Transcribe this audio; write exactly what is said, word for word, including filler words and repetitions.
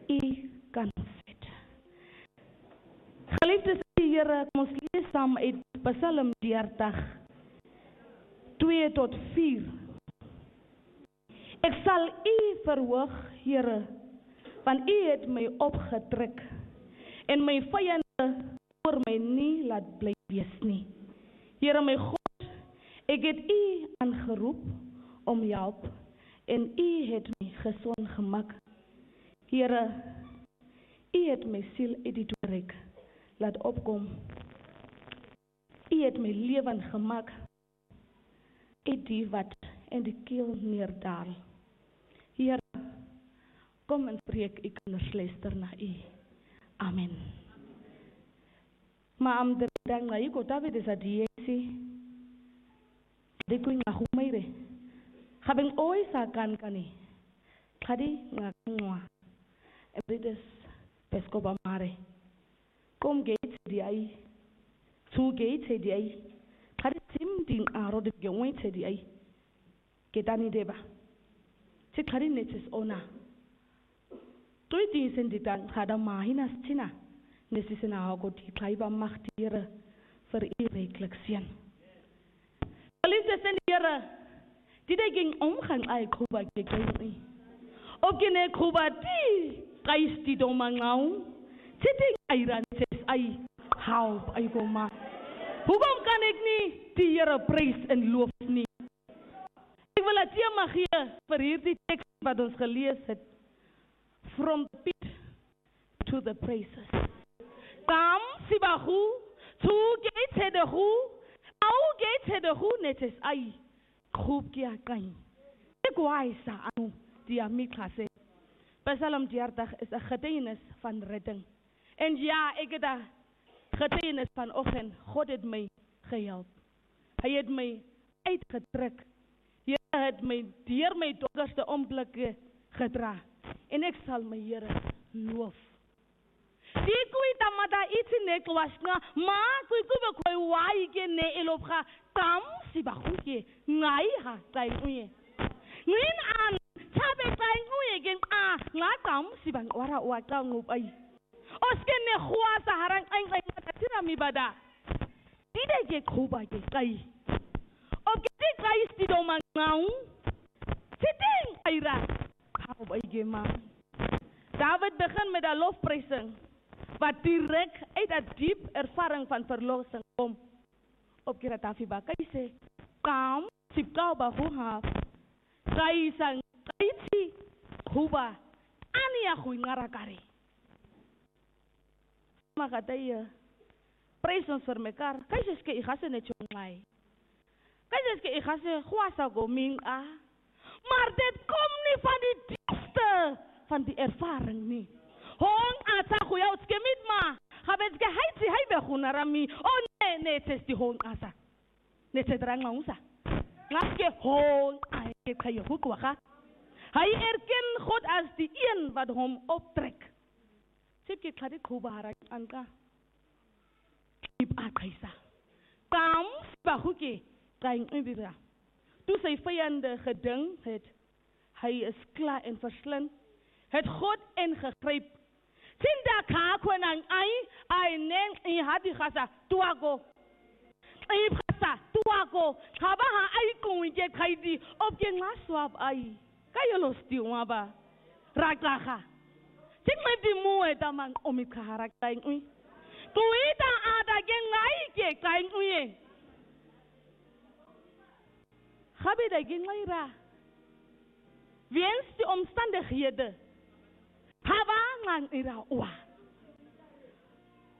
U kan vat. Geliefdes in die Here, kom ons lees saam uit Psalm dertig, twee tot vier. Ek sal U verhoog, Here, want U het my opgetrek en my vyande voor my nie laat bly wees nie. Here my God, ek het U aangeroep om help en U het my gesond gemaak. Here, U het my siel uit die doodryk laat opkom. U het my leven gemaak uit die wat in die keel neerdaal. Here, kom en spreek U kinders luister na U. Amen. Ma am de danga iko tabe de sadiesi. De ku nga humaire. Habeng oi sa kan kani. Khadi nga ngwa. Ebrides pesco ba mare. Kom gates di ai. Two gates di ai. Khadi sim ding aro de gwen di ai. Ketani deba. Si khadi netes ona. Toi din sen di dan khada mahinas china. Nesisena ako die kleiba magtiere vir U ryklik seën. Geliefdes in die Here, die ding ging omgang ai kuba gekry. Ook in ek kuba die geis die domangau. Sitting airan ses ai hou ai goma. Hoekom kan ek nie die Here prys en loof nie? Ek wil dat jy mag gee vir hierdie teks wat ons gelees het. From the pit to the praises. Kam sibahu, tu gates hedahu, au gates hedahu netes ai, groep kia kain. Ek waisa anu die amikase. Psalm dertig is 'n getuienis van redding. En ja, ek het 'n getuienis vanoggend. God het my gehelp. Hy het my uitgetrek. Hy het my deur my donkerste oomblikke gedra. En ek sal my Here loof. Die kui tamada iti neklwashna ma kui kuba koi wai ke ne elopga tam si bahuke ngai ha tai uye ngin an chabe tai uye gen a nga tam si bang wara wa ta ngup ai oske ne khwa saharang ai ai mata tira mi bada dide ke khuba ke kai oke ti kai sti do mangau sitting aira ha bai ge ma David begin met 'n lofprysing wat direk uit 'n diep ervaring van verlossing kom. Op Kiratafi ba kai se kam sipkau ba huha kai sang kai si huba ania hui ngarakari. Makataya prys ons vir mekaar. Kai se ske igase net chongai. Kai se ske igase khwasa go ming a. Maar dit kom nie van die diepste van die ervaring nie. Hong asa kuya utskemit ma. Habet ke haiti haibe khunarami. Oh ne ne testi hong asa. Ne tedrang mausa. Ngaske hong ai ke khaye hukwa. Hy erken God as die een wat hom optrek. Sip ke khadi khubara anka. Ip akaisa. Kam ba huke kain ubira. Toe sy vyande gedink het hy is klaar en verslind, het God ingegryp. Sinda ka kwenang ai ai neng I hadi khasa tuago. Ai khasa tuago. Khaba ha ai kuinje khaidi op ke ngaswab ai. Kayolo stiwa ba. Rakaha. Sing me di muwe tamang omit kharak taing ui. Tuita ada ke ngai ke kaing ui. Khabe da ke ngai ra. Weens die omstandighede. Haba ngang ira wa.